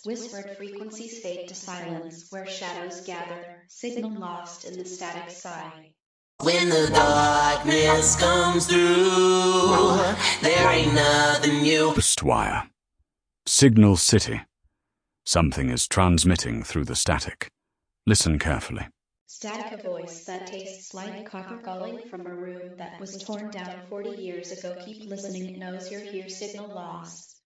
Whispered frequencies fade to silence where shadows gather, signal lost in the static sigh. When the darkness comes through, there ain't nothing new. Postwire. Signal City. Something is transmitting through the static. Listen carefully. Static, a voice that tastes like copper calling from a room that was torn down 40 years ago. Keep listening, it knows you're here. Signal lost.